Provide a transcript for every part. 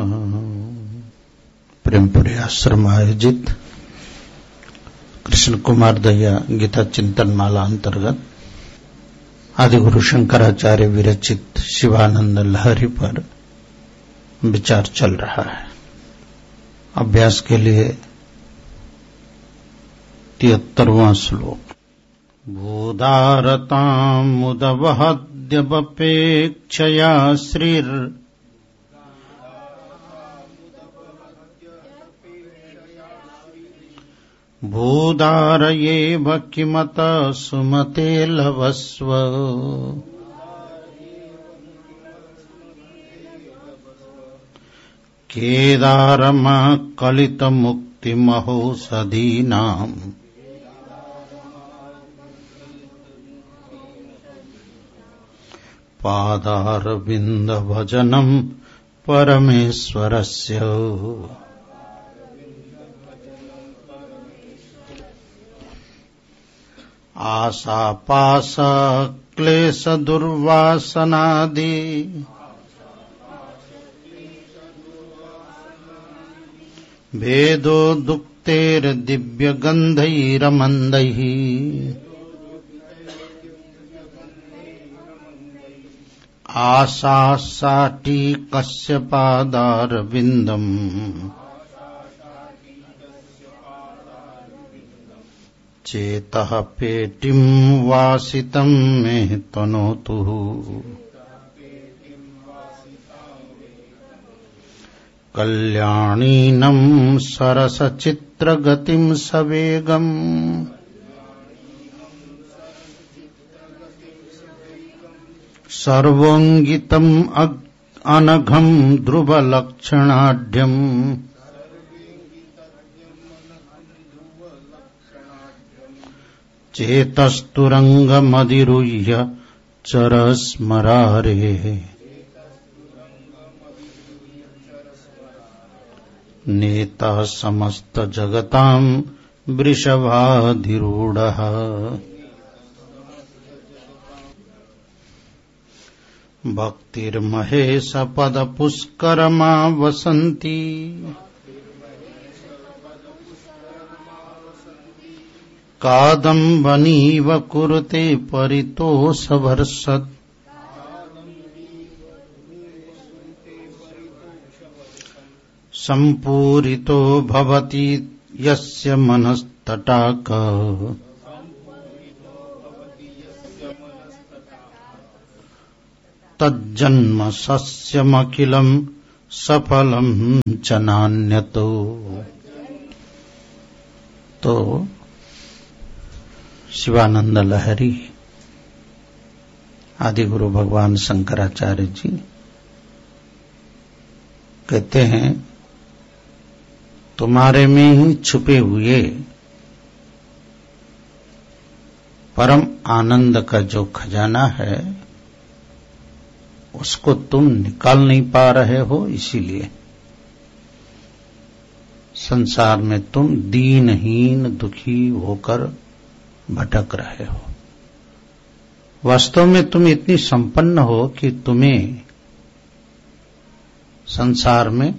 प्रेमपुरी आश्रम आयोजित कृष्ण कुमार दया गीता चिंतन माला अंतर्गत आदिगुरु शंकराचार्य विरचित शिवानंद लहरी पर विचार चल रहा है। अभ्यास के लिए 73वां श्लोक। भूदारतां मुदवहद्यवपेक्षया श्रीर भूदारयेव किमत सुमते लभस्व। केदारमा कलितमुक्तिमहोषधीनाम् पादारविन्दभजनं परमेश्वरस्य। आशापाशक्लेशदुर्वासनादि भेदोदुक्तेर्दिव्यगन्धैरमन्दैः आशासाटीकस्य पादारविन्दम् चेतः पेटिं वासितं मे तनोतु। कल्याणीनं सरसचित्रगतिं सवेगम् सर्वोंगितम् अनघं ध्रुवलक्षणाढ्यम् चेतस्तुरंगमधिरुह्य चरस्मरारेः। नेता समस्त जगतां वृषभाधिरूढः। भक्तिर्महेश पदपुष्करमा वसन्ति कादम्बनीव कुरुते परितोषवर्षत्। सम्पूरितो भवति यस्य मनस्तटाकः तज्जन्म सस्यमखिलं सफलं च नान्यतो। तो शिवानंद लहरी आदि गुरु भगवान शंकराचार्य जी कहते हैं, तुम्हारे में ही छुपे हुए परम आनंद का जो खजाना है उसको तुम निकाल नहीं पा रहे हो, इसीलिए संसार में तुम दीनहीन दुखी होकर भटक रहे हो। वास्तव में तुम इतनी संपन्न हो कि तुम्हें संसार में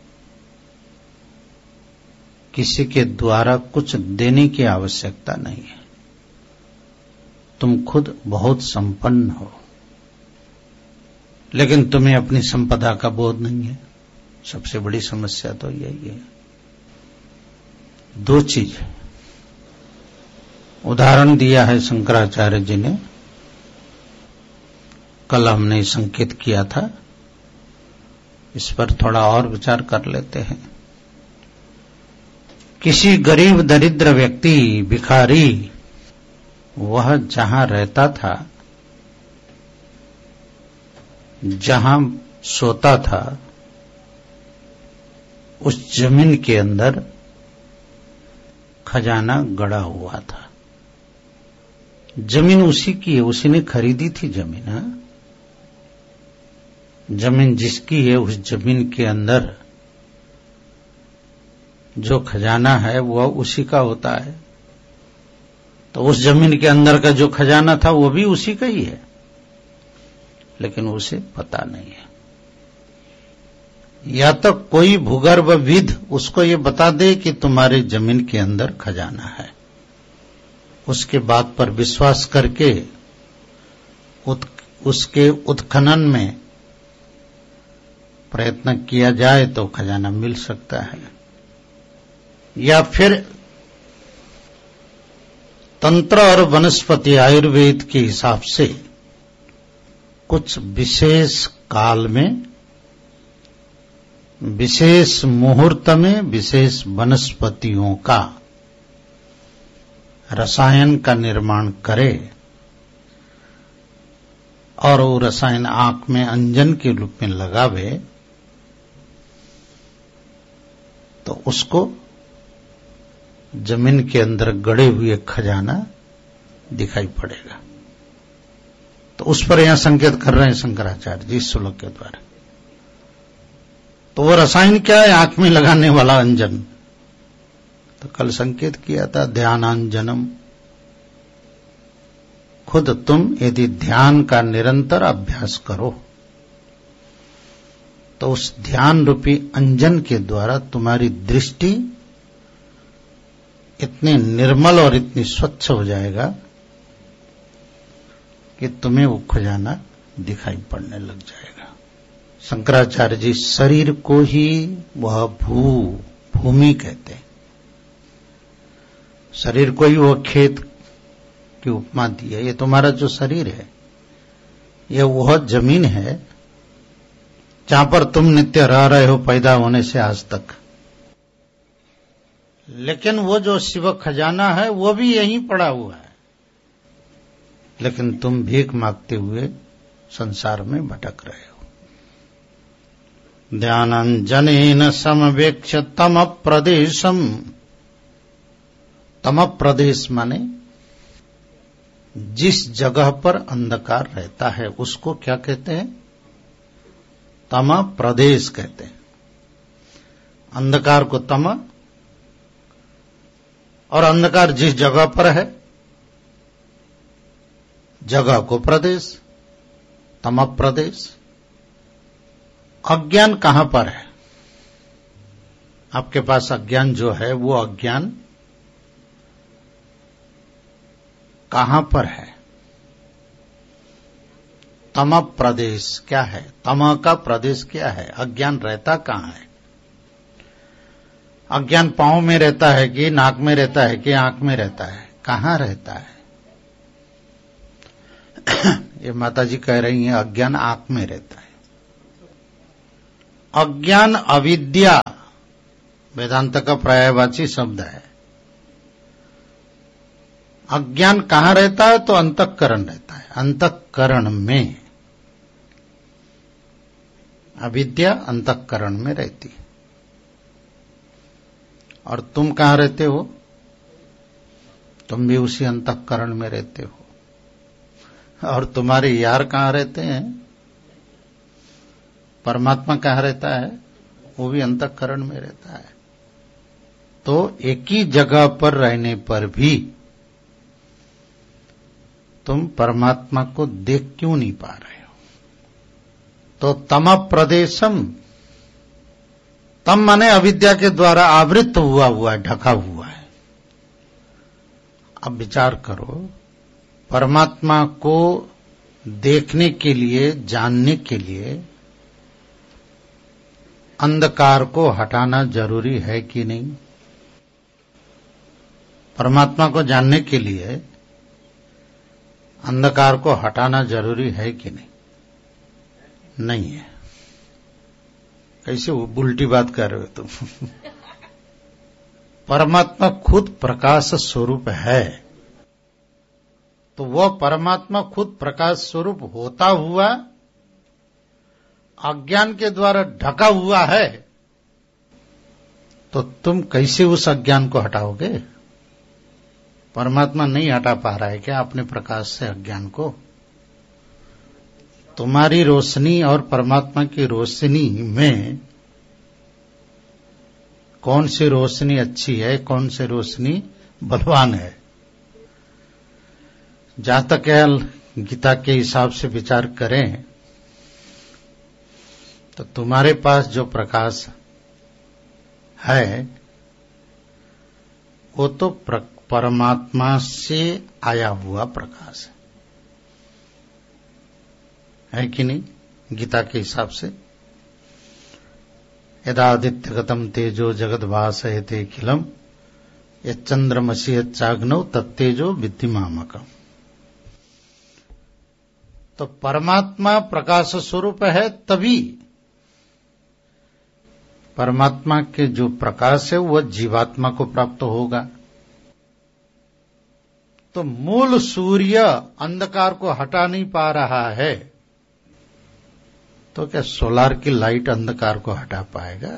किसी के द्वारा कुछ देने की आवश्यकता नहीं है। तुम खुद बहुत संपन्न हो, लेकिन तुम्हें अपनी संपदा का बोध नहीं है। सबसे बड़ी समस्या तो यही है। दो चीज उदाहरण दिया है शंकराचार्य जी ने, कल हमने संकेत किया था, इस पर थोड़ा और विचार कर लेते हैं। किसी गरीब दरिद्र व्यक्ति भिखारी वह जहां रहता था, जहां सोता था, उस जमीन के अंदर खजाना गड़ा हुआ था। जमीन उसी की है, उसी ने खरीदी थी जमीन। जमीन जिसकी है, उस जमीन के अंदर जो खजाना है वह उसी का होता है। तो उस जमीन के अंदर का जो खजाना था वो भी उसी का ही है, लेकिन उसे पता नहीं है। या तो कोई भूगर्भविद उसको ये बता दे कि तुम्हारे जमीन के अंदर खजाना है, उसके बात पर विश्वास करके उसके उत्खनन में प्रयत्न किया जाए तो खजाना मिल सकता है। या फिर तंत्र और वनस्पति आयुर्वेद के हिसाब से कुछ विशेष काल में, विशेष मुहूर्त में विशेष वनस्पतियों का रसायन का निर्माण करे और वो रसायन आंख में अंजन के रूप में लगावे तो उसको जमीन के अंदर गड़े हुए खजाना दिखाई पड़ेगा। तो उस पर यहां संकेत कर रहे हैं शंकराचार्य जी इस श्लोक के द्वारा। तो वो रसायन क्या है? आंख में लगाने वाला अंजन। तो कल संकेत किया था ध्यानांजनम। खुद तुम यदि ध्यान का निरंतर अभ्यास करो तो उस ध्यान रूपी अंजन के द्वारा तुम्हारी दृष्टि इतनी निर्मल और इतनी स्वच्छ हो जाएगा कि तुम्हें वो खजाना दिखाई पड़ने लग जाएगा। शंकराचार्य जी शरीर को ही वह भूमि कहते हैं, शरीर को ही वह खेत की उपमा दी है। ये तुम्हारा जो शरीर है यह वह जमीन है जहां पर तुम नित्य रह रहे हो पैदा होने से आज तक। लेकिन वो जो शिव खजाना है वो भी यहीं पड़ा हुआ है, लेकिन तुम भीख मांगते हुए संसार में भटक रहे हो। ध्यानांजनेन समवेक्ष्य तम प्रदेशम। तम प्रदेश माने जिस जगह पर अंधकार रहता है उसको क्या कहते हैं? तम प्रदेश कहते हैं। अंधकार को तम और अंधकार जिस जगह पर है जगह को प्रदेश, तम प्रदेश। अज्ञान कहां पर है? आपके पास अज्ञान जो है वो अज्ञान कहां पर है? तम प्रदेश क्या है? तम का प्रदेश क्या है? अज्ञान रहता कहां है? अज्ञान पांव में रहता है कि नाक में रहता है कि आंख में रहता है? कहां रहता है? ये माताजी कह रही हैं अज्ञान आंख में रहता है। अज्ञान अविद्या वेदांत का पर्यायवाची शब्द है। अज्ञान कहां रहता है? तो अंतःकरण रहता है। अंतःकरण में अविद्या अंतःकरण में रहती है। और तुम कहां रहते हो? तुम भी उसी अंतःकरण में रहते हो। और तुम्हारे यार कहां रहते हैं? परमात्मा कहां रहता है? वो भी अंतःकरण में रहता है। तो एक ही जगह पर रहने पर भी तुम परमात्मा को देख क्यों नहीं पा रहे हो? तो तम प्रदेशम, तम माने अविद्या के द्वारा आवृत हुआ है, ढका हुआ है। अब विचार करो, परमात्मा को देखने के लिए, जानने के लिए अंधकार को हटाना जरूरी है कि नहीं? परमात्मा को जानने के लिए अंधकार को हटाना जरूरी है कि नहीं? नहीं है। कैसे उल्टी बात कर रहे हो तुम? परमात्मा खुद प्रकाश स्वरूप है, तो वह परमात्मा खुद प्रकाश स्वरूप होता हुआ अज्ञान के द्वारा ढका हुआ है, तो तुम कैसे उस अज्ञान को हटाओगे? परमात्मा नहीं हटा पा रहा है क्या अपने प्रकाश से अज्ञान को? तुम्हारी रोशनी और परमात्मा की रोशनी में कौन सी रोशनी अच्छी है, कौन सी रोशनी बलवान है? जहां तक गीता के हिसाब से विचार करें तो तुम्हारे पास जो प्रकाश है वो तो परमात्मा से आया हुआ प्रकाश है कि नहीं? गीता के हिसाब से यदादित्यगतम तेजो जगद्भासयते खिलम यच्चंद्रमसि यच्चाग्नौ तत्तेजो विद्धिमामकम्। तो परमात्मा प्रकाश स्वरूप है, तभी परमात्मा के जो प्रकाश है वह जीवात्मा को प्राप्त होगा। तो मूल सूर्य अंधकार को हटा नहीं पा रहा है, तो क्या सोलार की लाइट अंधकार को हटा पाएगा?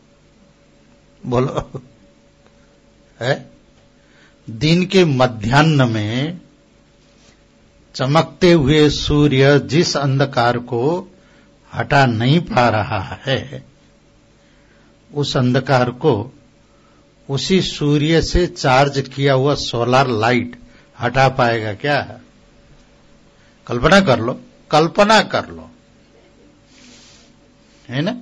बोलो। है? दिन के मध्याह्न में चमकते हुए सूर्य जिस अंधकार को हटा नहीं पा रहा है, उस अंधकार को उसी सूर्य से चार्ज किया हुआ सोलार लाइट हटा पाएगा क्या? कल्पना कर लो, कल्पना कर लो, है ना?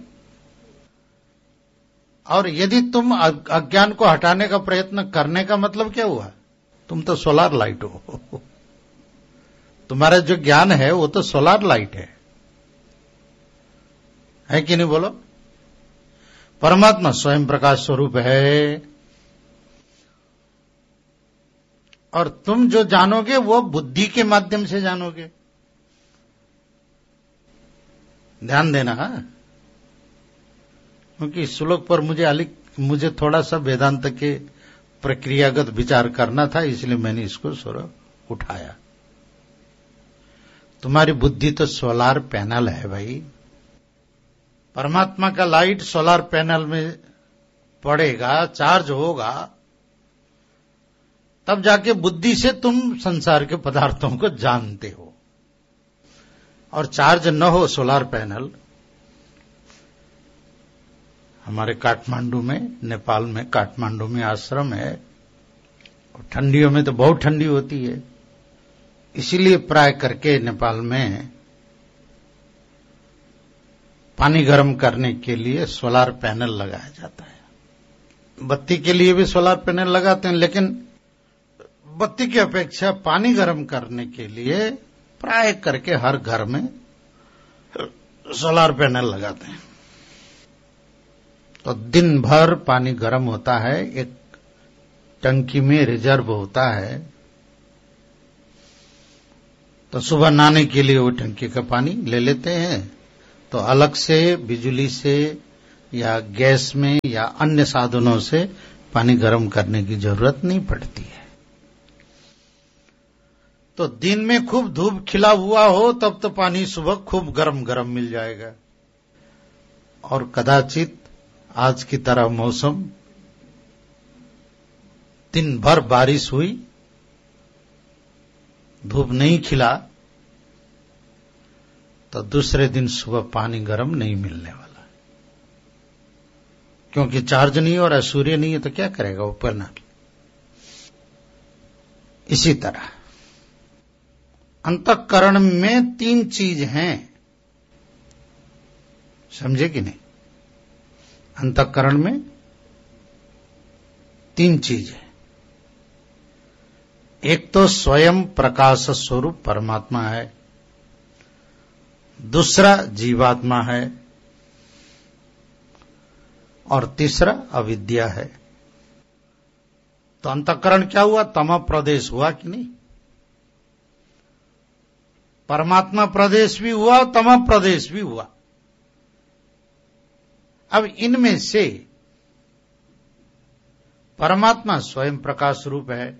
और यदि तुम अज्ञान को हटाने का प्रयत्न करने का मतलब क्या हुआ? तुम तो सोलार लाइट हो। तुम्हारा जो ज्ञान है वो तो सोलार लाइट है कि नहीं? बोलो। परमात्मा स्वयं प्रकाश स्वरूप है, और तुम जो जानोगे वो बुद्धि के माध्यम से जानोगे। ध्यान देना, क्योंकि इस श्लोक पर मुझे थोड़ा सा वेदांत के प्रक्रियागत विचार करना था, इसलिए मैंने इसको उठाया। तुम्हारी बुद्धि तो सोलार पैनल है भाई। परमात्मा का लाइट सोलार पैनल में पड़ेगा, चार्ज होगा, तब जाके बुद्धि से तुम संसार के पदार्थों को जानते हो। और चार्ज न हो सोलार पैनल, हमारे काठमांडू में, नेपाल में काठमांडू में आश्रम है, और ठंडियों में तो बहुत ठंडी होती है, इसीलिए प्राय करके नेपाल में पानी गर्म करने के लिए सोलार पैनल लगाया जाता है। बत्ती के लिए भी सोलार पैनल लगाते हैं, लेकिन बत्ती की अपेक्षा पानी गर्म करने के लिए प्राय करके हर घर में सोलार पैनल लगाते हैं। तो दिन भर पानी गर्म होता है, एक टंकी में रिजर्व होता है, तो सुबह नहाने के लिए वो टंकी का पानी ले लेते हैं। तो अलग से बिजली से या गैस में या अन्य साधनों से पानी गर्म करने की जरूरत नहीं पड़ती है। तो दिन में खूब धूप खिला हुआ हो तब तो पानी सुबह खूब गरम गरम मिल जाएगा। और कदाचित आज की तरह मौसम, दिन भर बारिश हुई, धूप नहीं खिला, तो दूसरे दिन सुबह पानी गर्म नहीं मिलने वाला, क्योंकि चार्ज नहीं हो रहा, सूर्य नहीं है, तो क्या करेगा वो पैनल। इसी तरह अंतःकरण में तीन चीज हैं, समझे कि नहीं? अंतःकरण में तीन चीज है। एक तो स्वयं प्रकाश स्वरूप परमात्मा है, दूसरा जीवात्मा है, और तीसरा अविद्या है। तो अंतःकरण क्या हुआ? तम प्रदेश हुआ कि नहीं? परमात्मा प्रदेश भी हुआ, तम प्रदेश भी हुआ। अब इनमें से परमात्मा स्वयं प्रकाश रूप है,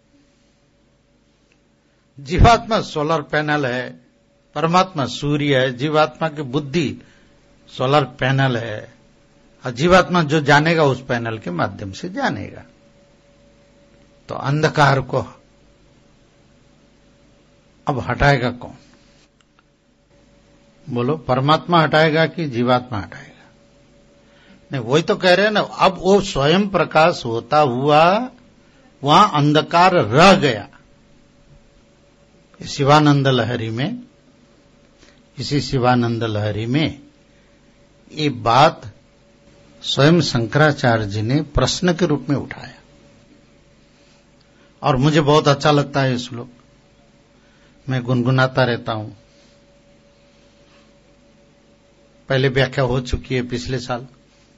जीवात्मा सोलर पैनल है, परमात्मा सूर्य है, जीवात्मा की बुद्धि सोलर पैनल है, और जीवात्मा जो जानेगा उस पैनल के माध्यम से जानेगा। तो अंधकार को अब हटाएगा कौन? बोलो, परमात्मा हटाएगा कि जीवात्मा हटाएगा? नहीं, वही तो कह रहे हैं ना। अब वो स्वयं प्रकाश होता हुआ वहां अंधकार रह गया। शिवानंद लहरी में, इसी शिवानंद लहरी में ये बात स्वयं शंकराचार्य जी ने प्रश्न के रूप में उठाया और मुझे बहुत अच्छा लगता है ये श्लोक। मैं गुनगुनाता रहता हूं। पहले व्याख्या हो चुकी है पिछले साल।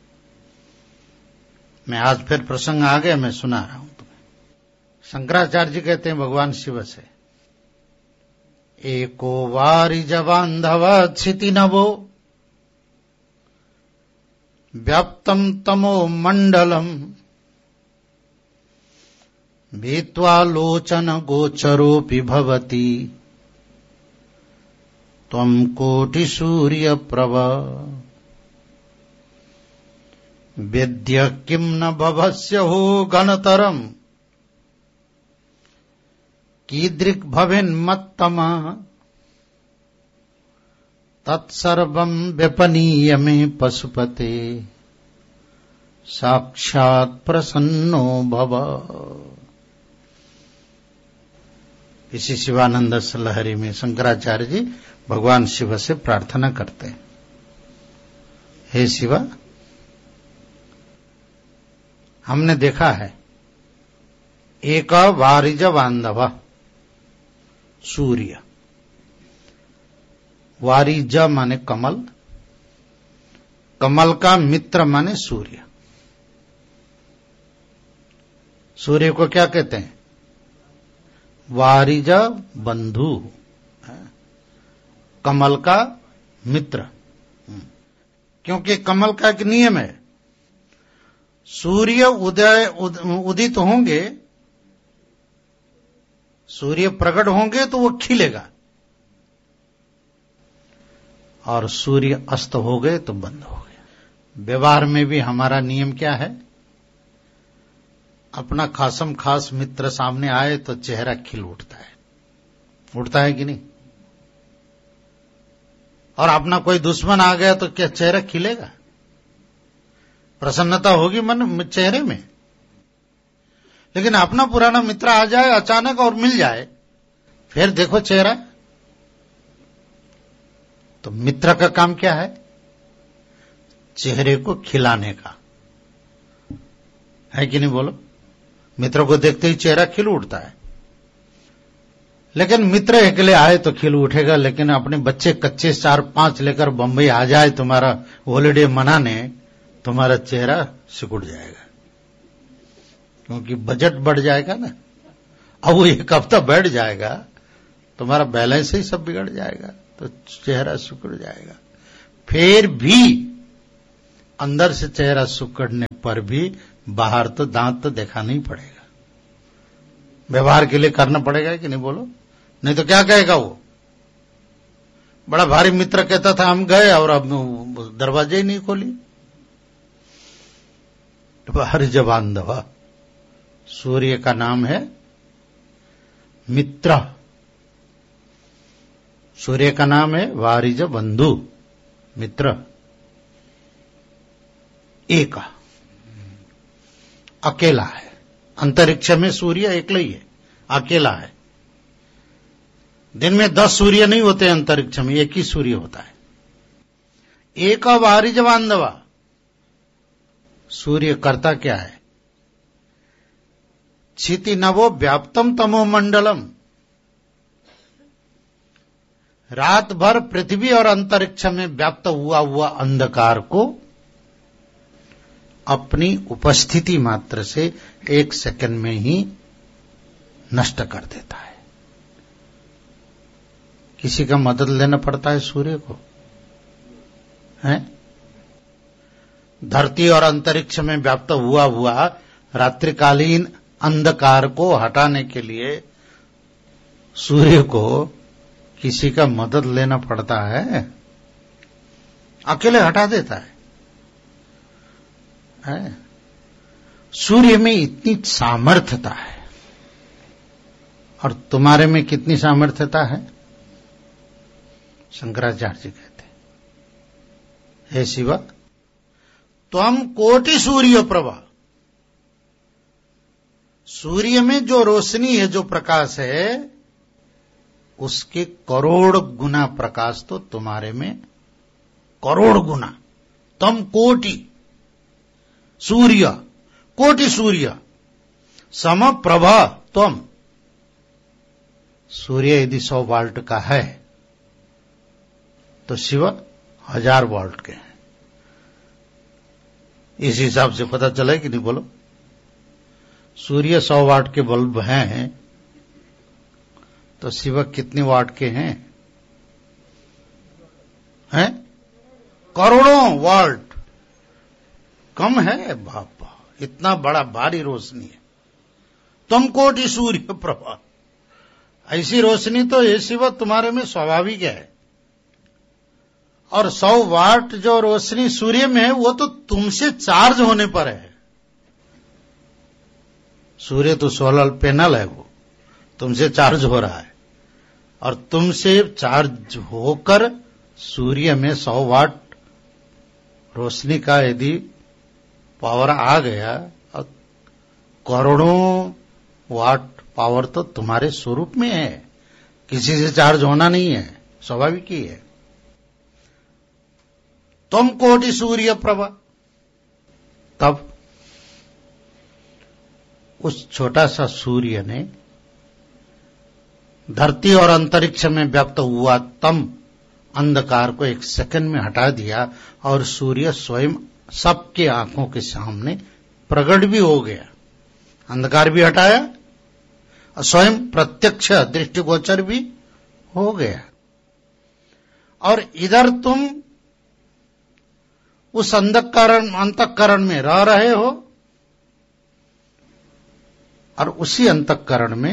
मैं आज फिर प्रसंग आ गया, मैं सुना रहा हूं तुम्हें। शंकराचार्य जी कहते हैं भगवान शिव से, एको वारिज बांधव क्षिति नभो व्याप्तम तमो मंडलम भीत्वा लोचन गोचरोऽपि भवति त्वं कोटि सूर्य प्रभ वेद्य किं न भवस्य हो गणतरम कीदृक् भवेन्मत्तमा तत्सर्वं व्यपनीय मे पशुपते साक्षात् प्रसन्नो भव। इसी शिवानंद लहरी में शंकराचार्य जी भगवान शिव से प्रार्थना करते हैं, हे शिवा, हमने देखा है एक वारिज बांधव सूर्य। वारिज माने कमल, कमल का मित्र माने सूर्य। सूर्य को क्या कहते हैं? वारिज बंधु, कमल का मित्र। क्योंकि कमल का एक नियम है, सूर्य उदित होंगे, सूर्य प्रकट होंगे तो वो खिलेगा, और सूर्य अस्त हो गए तो बंद हो गया। व्यवहार में भी हमारा नियम क्या है? अपना खासम खास मित्र सामने आए तो चेहरा खिल उठता है, उठता है कि नहीं? और अपना कोई दुश्मन आ गया तो क्या चेहरा खिलेगा? प्रसन्नता होगी मन चेहरे में। लेकिन अपना पुराना मित्र आ जाए अचानक और मिल जाए, फिर देखो चेहरा। तो मित्र का काम क्या है? चेहरे को खिलाने का है कि नहीं? बोलो। मित्र को देखते ही चेहरा खिल उठता है। लेकिन मित्र अकेले आए तो खिल उठेगा, लेकिन अपने बच्चे कच्चे 4-5 लेकर बंबई आ जाए तुम्हारा हॉलिडे मनाने, तुम्हारा चेहरा सिकुड़ जाएगा, क्योंकि बजट बढ़ जाएगा ना। अब वो एक हफ्ता बैठ जाएगा, तुम्हारा बैलेंस ही सब बिगड़ जाएगा, तो चेहरा सिकुड़ जाएगा। फिर भी अंदर से चेहरा सिकुड़ने पर भी बाहर तो दांत तो दिखाना ही पड़ेगा। व्यवहार के लिए करना पड़ेगा कि नहीं? बोलो। नहीं तो क्या कहेगा वो? बड़ा भारी मित्र कहता था हम गए और अब दरवाजे ही नहीं खोली। वारिज बांधव, सूर्य का नाम है मित्र, सूर्य का नाम है वारिज बंधु, मित्र। एक अकेला है। अंतरिक्ष में सूर्य अकेला ही है, अकेला है। दिन में 10 सूर्य नहीं होते अंतरिक्ष में, एक ही सूर्य होता है। एक वारिज बांधव, सूर्य करता क्या है? क्षिति नवो व्याप्तम तमो मंडलम, रात भर पृथ्वी और अंतरिक्ष में व्याप्त हुआ हुआ अंधकार को अपनी उपस्थिति मात्र से 1 सेकंड में ही नष्ट कर देता है। किसी का मदद लेना पड़ता है सूर्य को, है? धरती और अंतरिक्ष में व्याप्त हुआ हुआ रात्रिकालीन अंधकार को हटाने के लिए सूर्य को किसी का मदद लेना पड़ता है? अकेले हटा देता है? सूर्य में इतनी सामर्थ्यता है, और तुम्हारे में कितनी सामर्थ्यता है? शंकराचार्य जी कहते हैं, हे शिवा, त्वं कोटि सूर्य प्रभा। सूर्य में जो रोशनी है, जो प्रकाश है, उसके करोड़ गुना प्रकाश तो तुम्हारे में, करोड़ गुना तम कोटि सूर्य, कोटि सूर्य सम प्रभा त्वम। सूर्य यदि 100 वोल्ट का है तो शिव 1000 वोल्ट के हैं। इस हिसाब से पता चला कि नहीं, बोलो। सूर्य 100 वाट के बल्ब हैं तो शिव कितने वाट के हैं? हैं? करोड़ों वाट। कम है बापा, इतना बड़ा भारी रोशनी है। तुम कोटि सूर्य प्रभा, ऐसी रोशनी तो ये शिव तुम्हारे में स्वाभाविक है। और 100 वाट जो रोशनी सूर्य में है वो तो तुमसे चार्ज होने पर है। सूर्य तो सोलर पैनल है, वो तुमसे चार्ज हो रहा है और तुमसे चार्ज होकर सूर्य में 100 वाट रोशनी का यदि पावर आ गया और करोड़ों वाट पावर तो तुम्हारे स्वरूप में है, किसी से चार्ज होना नहीं है, स्वाभाविक ही है। तुम कोटि सूर्य प्रभा। तब उस छोटा सा सूर्य ने धरती और अंतरिक्ष में व्याप्त हुआ तम अंधकार को 1 सेकंड में हटा दिया और सूर्य स्वयं सबके आंखों के सामने प्रकट भी हो गया। अंधकार भी हटाया और स्वयं प्रत्यक्ष दृष्टिगोचर भी हो गया। और इधर तुम उस अंतःकरण में रह रहे हो और उसी अंतःकरण में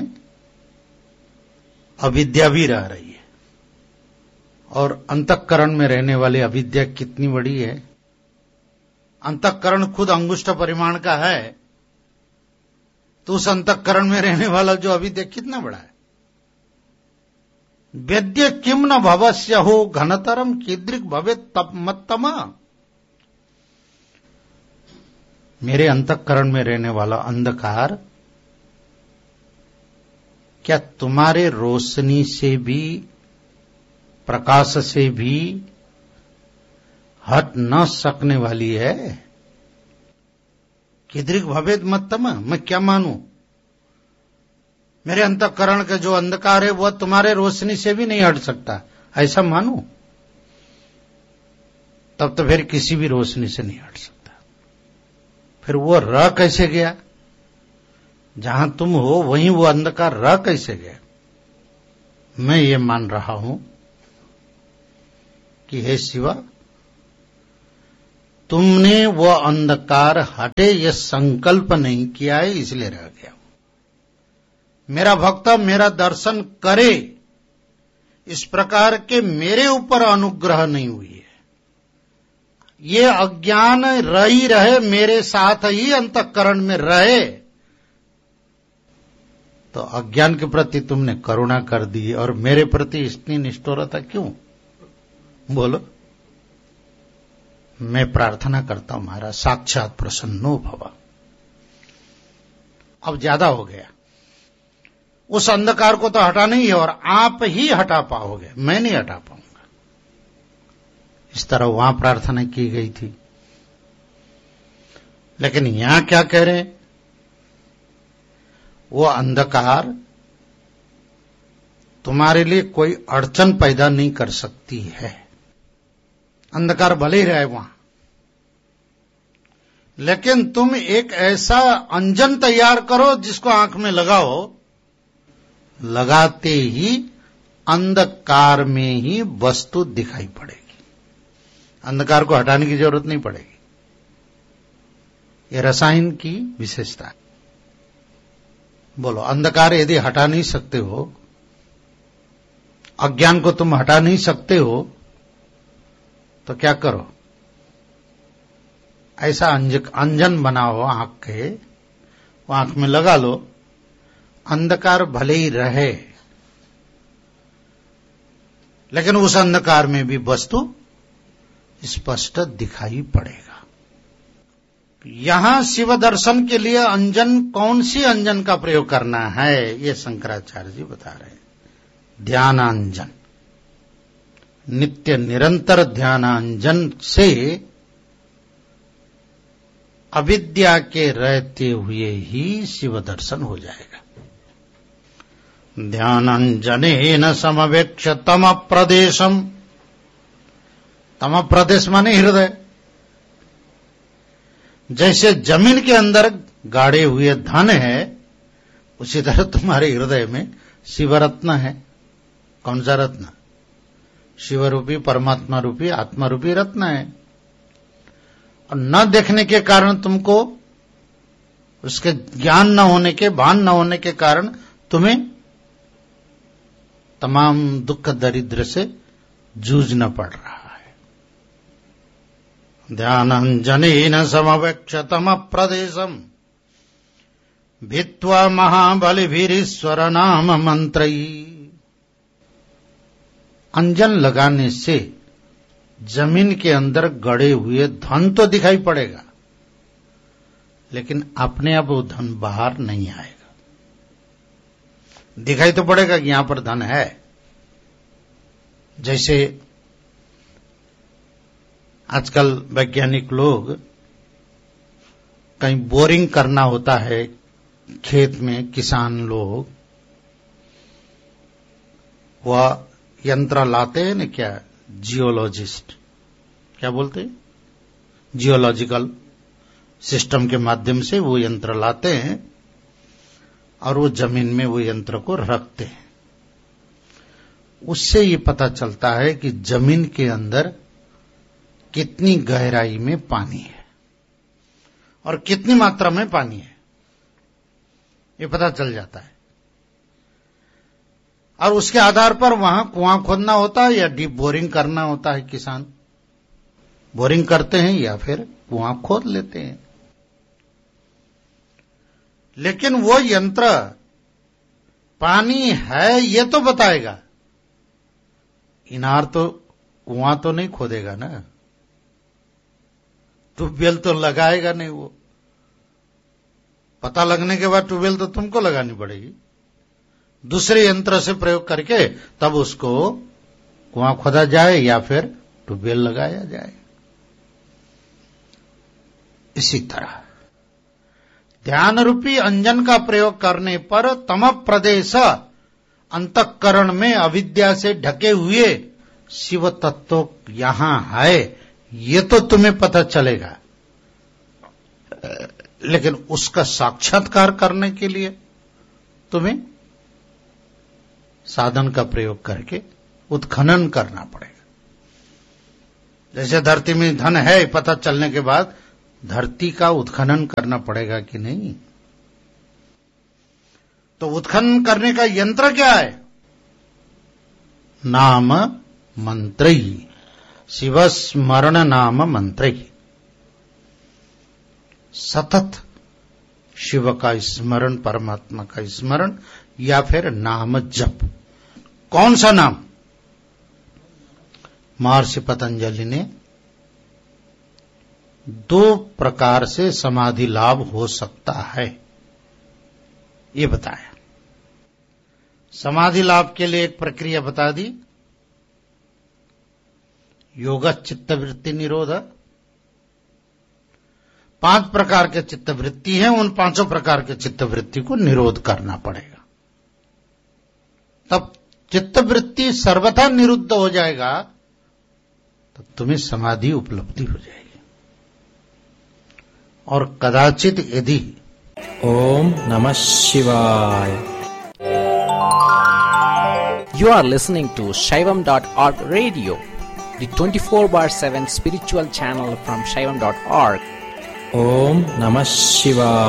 अविद्या भी रह रही है। और अंतःकरण में रहने वाली अविद्या कितनी बड़ी है? अंतःकरण खुद अंगुष्ठ परिमाण का है, तो उस अंतःकरण में रहने वाला जो अविद्या कितना बड़ा है। वेद्य किम न भवस्य हो घनतरम कीदृक् भवेत् तप्मत्तमा। मेरे अंतःकरण में रहने वाला अंधकार क्या तुम्हारे रोशनी से भी, प्रकाश से भी हट न सकने वाली है? कीदृक् भवेत् मत्तम, मैं क्या मानूं? मेरे अंतःकरण का जो अंधकार है वह तुम्हारे रोशनी से भी नहीं हट सकता, ऐसा मानूं? तब तो फिर किसी भी रोशनी से नहीं हट सकता। फिर वो रह कैसे गया? जहां तुम हो वहीं वो अंधकार रह कैसे गया? मैं ये मान रहा हूं कि हे शिवा, तुमने वो अंधकार हटे ये संकल्प नहीं किया है, इसलिए रह गया। मेरा भक्त मेरा दर्शन करे, इस प्रकार के मेरे ऊपर अनुग्रह नहीं हुई है। ये अज्ञान रही रहे, मेरे साथ ही अंतःकरण में रहे, तो अज्ञान के प्रति तुमने करुणा कर दी और मेरे प्रति इतनी निष्ठुरता क्यों? बोलो। मैं प्रार्थना करता हूं महाराज, साक्षात प्रसन्नो भव। अब ज्यादा हो गया, उस अंधकार को तो हटा नहीं है और आप ही हटा पाओगे, मैं नहीं हटा पाऊंगा। इस तरह वहां प्रार्थना की गई थी। लेकिन यहां क्या कह रहे हैं? वो अंधकार तुम्हारे लिए कोई अड़चन पैदा नहीं कर सकती है। अंधकार भले ही रहे वहां, लेकिन तुम एक ऐसा अंजन तैयार करो जिसको आंख में लगाओ, लगाते ही अंधकार में ही वस्तु दिखाई पड़ेगी। अंधकार को हटाने की जरूरत नहीं पड़ेगी। ये रसायन की विशेषता है। बोलो, अंधकार यदि हटा नहीं सकते हो, अज्ञान को तुम हटा नहीं सकते हो, तो क्या करो? ऐसा अंजन बनाओ आंख के, वो आंख में लगा लो, अंधकार भले ही रहे लेकिन उस अंधकार में भी वस्तु स्पष्ट दिखाई पड़ेगा। यहां शिव दर्शन के लिए अंजन, कौन सी अंजन का प्रयोग करना है, ये शंकराचार्य जी बता रहे हैं। ध्यानांजन, नित्य निरंतर ध्यानांजन से अविद्या के रहते हुए ही शिव दर्शन हो जाएगा। ध्यानंजनेन समवेक्ष तम प्रदेशम, तम प्रदेश माने हृदय। जैसे जमीन के अंदर गाड़े हुए धन है, उसी तरह तुम्हारे हृदय में शिवरत्न है। कौन सा रत्न? शिव रूपी, परमात्मा रूपी, आत्मा रूपी रत्न है। और न देखने के कारण तुमको, उसके ज्ञान न होने के, भान न होने के कारण तुम्हें तमाम दुख दरिद्र से जूझना पड़ रहा है। ध्यानंजनेन समवेक्षतम प्रदेशम भित्वा महाबलिभिरीश्वर नाम मंत्रई। अंजन लगाने से जमीन के अंदर गड़े हुए धन तो दिखाई पड़ेगा, लेकिन अपने आप वो धन बाहर नहीं आएगा। दिखाई तो पड़ेगा कि यहां पर धन है। जैसे आजकल वैज्ञानिक लोग कहीं बोरिंग करना होता है खेत में, किसान लोग वह यंत्र लाते हैं ना, क्या जियोलॉजिस्ट क्या बोलते हैं, जियोलॉजिकल सिस्टम के माध्यम से वो यंत्र लाते हैं और वो जमीन में वो यंत्र को रखते हैं। उससे ये पता चलता है कि जमीन के अंदर कितनी गहराई में पानी है और कितनी मात्रा में पानी है, ये पता चल जाता है। और उसके आधार पर वहां कुआं खोदना होता है या डीप बोरिंग करना होता है। किसान बोरिंग करते हैं या फिर कुआं खोद लेते हैं। लेकिन वो यंत्र पानी है ये तो बताएगा, इनार तो कुआं तो नहीं खोदेगा ना, ट्यूबवेल तो लगाएगा नहीं। वो पता लगने के बाद ट्यूबवेल तो तुमको लगानी पड़ेगी, दूसरे यंत्र से प्रयोग करके तब उसको कुआं खोदा जाए या फिर ट्यूबवेल लगाया जाए। इसी तरह ध्यान रूपी अंजन का प्रयोग करने पर तम प्रदेश अंतःकरण में अविद्या से ढके हुए शिव तत्व यहां है, ये तो तुम्हें पता चलेगा। लेकिन उसका साक्षात्कार करने के लिए तुम्हें साधन का प्रयोग करके उत्खनन करना पड़ेगा। जैसे धरती में धन है, पता चलने के बाद धरती का उत्खनन करना पड़ेगा कि नहीं। तो उत्खनन करने का यंत्र क्या है? नाम मंत्री, शिव स्मरण नाम मंत्री। सतत शिव का स्मरण, परमात्मा का स्मरण या फिर नाम जप। कौन सा नाम? महर्षि पतंजलि ने 2 प्रकार से समाधि लाभ हो सकता है ये बताया। समाधि लाभ के लिए एक प्रक्रिया बता दी, योग चित्तवृत्ति निरोध। 5 प्रकार के चित्तवृत्ति हैं, उन 5 प्रकार के चित्तवृत्ति को निरोध करना पड़ेगा, तब चित्तवृत्ति सर्वथा निरुद्ध हो जाएगा, तब तुम्हें समाधि उपलब्धि हो जाएगी। और कदाचित यदि ओम नमः शिवाय। You are listening to Shaivam.org radio, the 24/7 spiritual channel from Shaivam.org. Om Namah Shivaya.